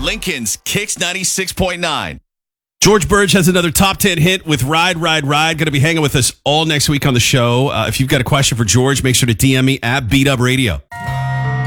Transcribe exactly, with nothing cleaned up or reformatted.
Lincoln's Kicks ninety-six point nine. George Burge has another top ten hit with Ride, Ride, Ride. Going to be hanging with us all next week on the show. Uh, if you've got a question for George, make sure to D M me at Beat Up Radio.